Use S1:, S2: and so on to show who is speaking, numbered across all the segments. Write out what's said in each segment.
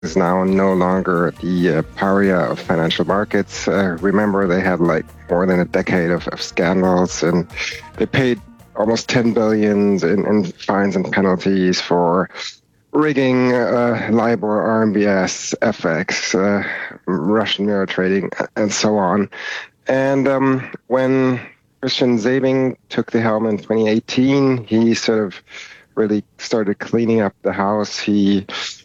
S1: is now no longer the pariah of financial markets. Remember, they had like more than a decade of scandals, and they paid almost 10 billion in fines and penalties for rigging, LIBOR, RMBS, FX, Russian mirror trading, and so on. And when Christian Sewing took the helm in 2018, he sort of really started cleaning up the house. He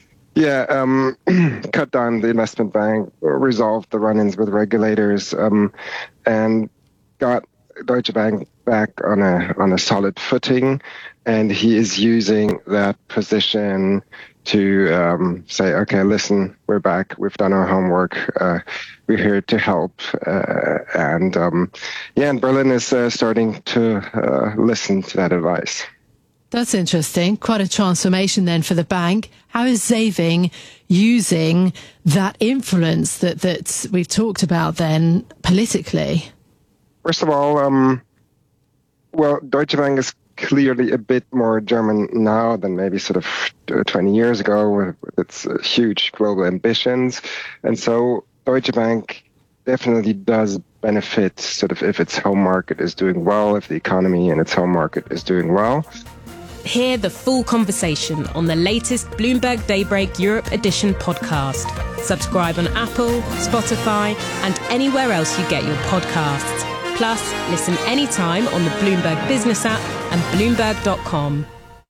S1: cut down the investment bank, resolved the run-ins with regulators, and got Deutsche Bank back on a solid footing. And he is using that position to say, okay, listen, we're back. We've done our homework. We're here to help. And Berlin is starting to listen to that advice.
S2: That's interesting. Quite a transformation then for the bank. How is Sewing using that influence that we've talked about then politically?
S1: First of all, Deutsche Bank is clearly a bit more German now than maybe sort of 20 years ago with its huge global ambitions. And so Deutsche Bank definitely does benefit sort of if its home market is doing well, if the economy in its home market is doing well.
S3: Hear the full conversation on the latest Bloomberg Daybreak Europe Edition podcast. Subscribe on Apple, Spotify, and anywhere else you get your podcasts. Plus, listen anytime on the Bloomberg Business app and Bloomberg.com.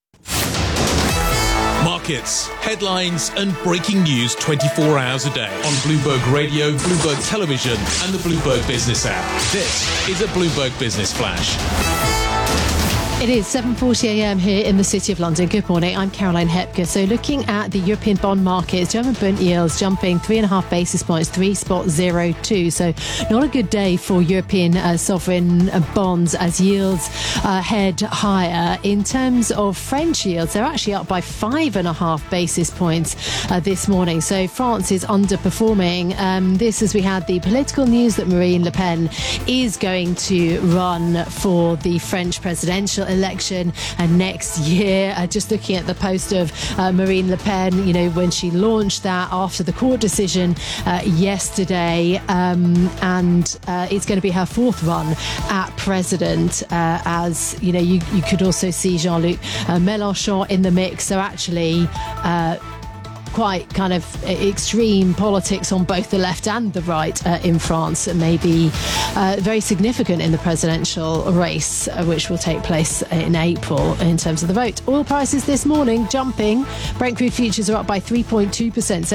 S4: Markets, headlines and breaking news 24 hours a day on Bloomberg Radio, Bloomberg Television and the Bloomberg Business app. This is a Bloomberg Business Flash.
S2: It is 7:40 a.m. here in the City of London. Good morning. I'm Caroline Hepker. So looking at the European bond markets, German bond yields jumping 3.5 basis points, 3.02. So not a good day for European sovereign bonds as yields head higher. In terms of French yields, they're actually up by 5.5 basis points this morning. So France is underperforming. This as we had the political news that Marine Le Pen is going to run for the French presidential election next year. Just looking at the post of Marine Le Pen, when she launched that after the court decision yesterday, and it's going to be her fourth run at president. As you could also see Jean-Luc Mélenchon in the mix. So actually quite kind of extreme politics on both the left and the right in France, maybe very significant in the presidential race, which will take place in April in terms of the vote. Oil prices this morning jumping. Brent crude futures are up by 3.2%,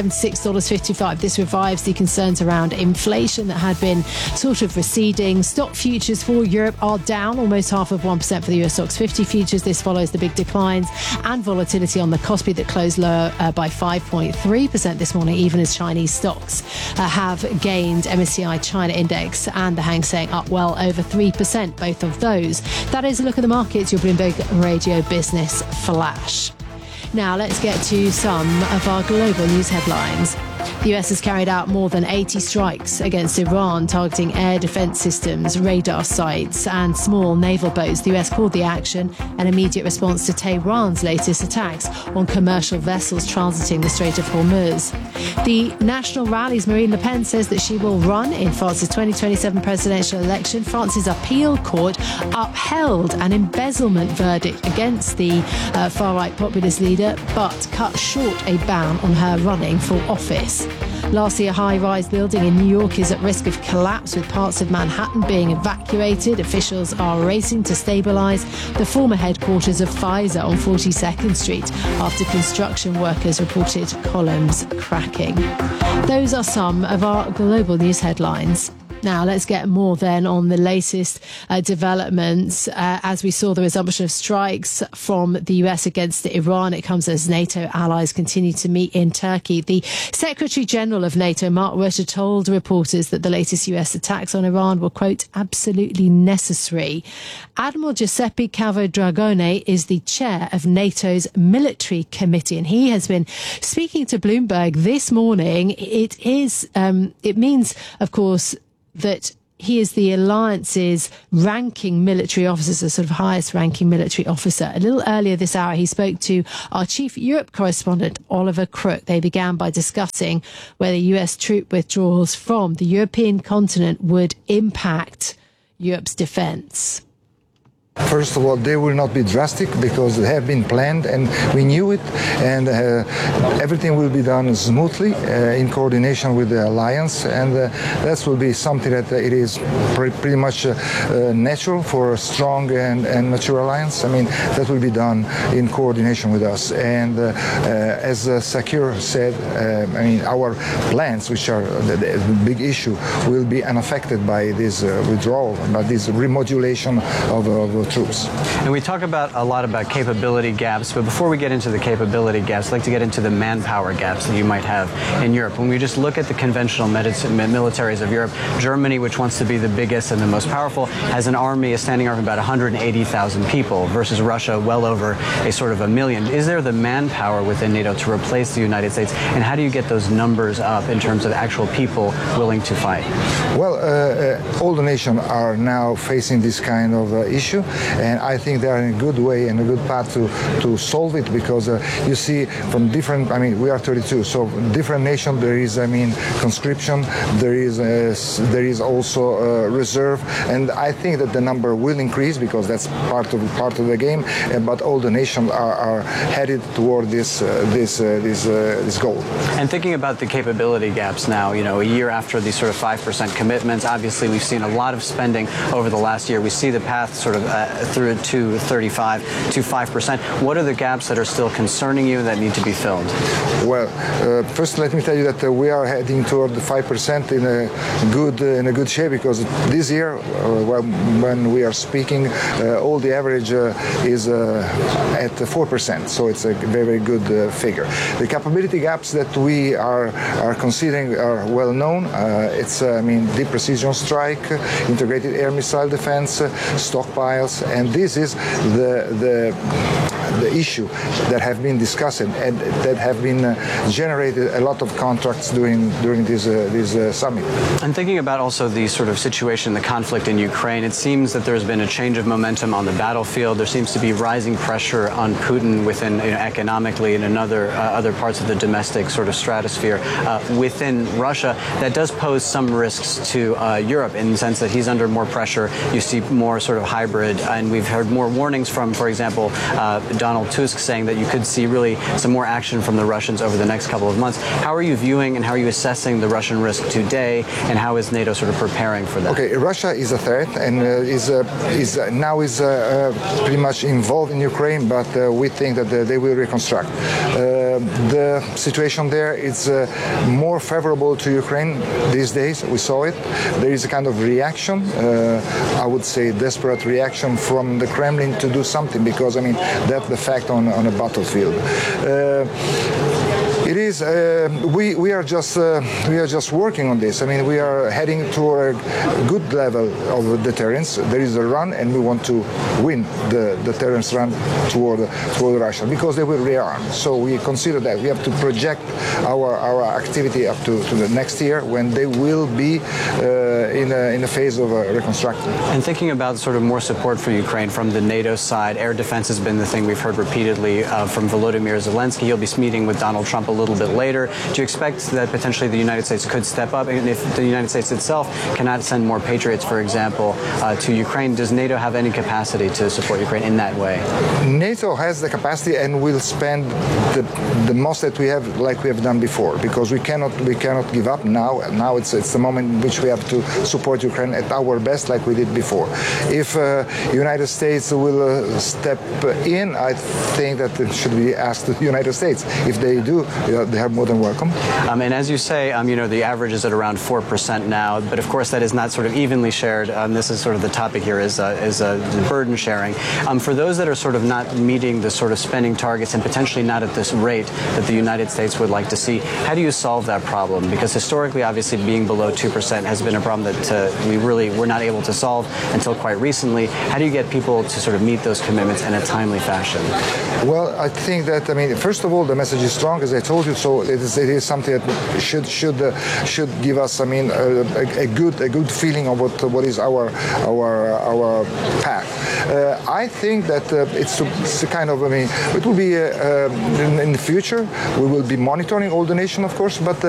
S2: $76.55. This revives the concerns around inflation that had been sort of receding. Stock futures for Europe are down almost 0.5% for the US Stocks 50 futures. This follows the big declines and volatility on the Kospi that closed lower by 5.3% this morning, even as Chinese stocks have gained. MSCI China Index and the Hang Seng up well over 3%, both of those. That is a look at the markets, your Bloomberg Radio Business Flash. Now let's get to some of our global news headlines. The US has carried out more than 80 strikes against Iran, targeting air defense systems, radar sites and small naval boats. The US called the action an immediate response to Tehran's latest attacks on commercial vessels transiting the Strait of Hormuz. The National Rally's Marine Le Pen says that she will run in France's 2027 presidential election. France's appeal court upheld an embezzlement verdict against the far-right populist leader, but cut short a ban on her running for office. Lastly, a high-rise building in New York is at risk of collapse, with parts of Manhattan being evacuated. Officials are racing to stabilise the former headquarters of Pfizer on 42nd Street after construction workers reported columns cracking. Those are some of our global news headlines. Now, let's get more then on the latest developments. As we saw the resumption of strikes from the US against Iran, it comes as NATO allies continue to meet in Turkey. The Secretary General of NATO, Mark Rutte, told reporters that the latest US attacks on Iran were, quote, absolutely necessary. Admiral Giuseppe Cavadragone is the chair of NATO's military committee, and he has been speaking to Bloomberg this morning. It means, of course, that he is the alliance's ranking military officer, so sort of highest ranking military officer. A little earlier this hour, he spoke to our chief Europe correspondent, Oliver Crook. They began by discussing whether US troop withdrawals from the European continent would impact Europe's defence.
S5: First of all, they will not be drastic because they have been planned and we knew it, and everything will be done smoothly in coordination with the alliance, and that will be something that it is pretty much natural for a strong and mature alliance. I mean, that will be done in coordination with us, and as Sakir said, I mean, our plans, which are the big issue, will be unaffected by this withdrawal, by this remodulation of troops.
S6: And we talk about a lot about capability gaps, but before we get into the capability gaps, I'd like to get into the manpower gaps that you might have in Europe. When we just look at the conventional militaries of Europe, Germany, which wants to be the biggest and the most powerful, has an army, a standing army of about 180,000 people versus Russia well over a sort of 1 million. Is there the manpower within NATO to replace the United States? And how do you get those numbers up in terms of actual people willing to fight?
S5: Well, all the nations are now facing this kind of issue, and I think they are in a good way and a good path to solve it, because you see from different, I mean, we are 32, so different nations there is, I mean, conscription, there is also reserve, and I think that the number will increase because that's part of the game, but all the nations are headed toward this goal.
S6: And thinking about the capability gaps now, you know, a year after these sort of 5% commitments, obviously we've seen a lot of spending over the last year. We see the path sort of through to 35 to 5%. What are the gaps that are still concerning you that need to be filled?
S5: Well, first let me tell you that we are heading toward the 5% in a good shape, because this year, when we are speaking, all the average is at 4%, so it's a very good figure. The capability gaps that we are considering are well known. It's I mean, deep precision strike, integrated air missile defense, stockpiles, and this is the issue that have been discussed and that have been generated a lot of contracts during this summit.
S6: And thinking about also the sort of situation, the conflict in Ukraine, it seems that there's been a change of momentum on the battlefield. There seems to be rising pressure on Putin within, you know, economically and in other parts of the domestic sort of stratosphere within Russia. That does pose some risks to Europe in the sense that he's under more pressure. You see more sort of hybrid, and we've heard more warnings from, for example, Donald Tusk saying that you could see really some more action from the Russians over the next couple of months. How are you viewing and how are you assessing the Russian risk today, and how is NATO sort of preparing for that?
S5: Okay, Russia is a threat and is pretty much involved in Ukraine, but we think that they will reconstruct. The situation there is more favorable to Ukraine these days. We saw it. There is a kind of reaction, I would say desperate reaction from the Kremlin to do something, because I mean that's the fact on a battlefield. It is. We are just working on this. I mean, we are heading toward a good level of deterrence. There is a run, and we want to win the deterrence run toward Russia, because they will rearm. So we consider that we have to project our activity up to the next year, when they will be in a phase of reconstruction.
S6: And thinking about sort of more support for Ukraine from the NATO side, air defense has been the thing we've heard repeatedly from Volodymyr Zelensky. He'll be meeting with Donald Trump a little bit later. Do you expect that potentially the United States could step up? And if the United States itself cannot send more Patriots, for example, to Ukraine, does NATO have any capacity to support Ukraine in that way?
S5: NATO has the capacity and will spend the most that we have, like we have done before, because we cannot give up now. Now it's the moment in which we have to support Ukraine at our best, like we did before. If United States will step in, I think that it should be asked to the United States. If they do, they are more than welcome. And
S6: as you say, you know, the average is at around 4% now, but of course that is not sort of evenly shared. This is sort of the topic here is burden sharing. For those that are sort of not meeting the sort of spending targets and potentially not at this rate that the United States would like to see, how do you solve that problem? Because historically, obviously, being below 2% has been a problem that we really were not able to solve until quite recently. How do you get people to sort of meet those commitments in a timely fashion?
S5: Well, I think that, I mean, first of all, the message is strong, as I told you, So it is something that should give us, I mean, a good feeling of what is our path. I think that it's a kind of, I mean, it will be in the future. We will be monitoring all the nation, of course, but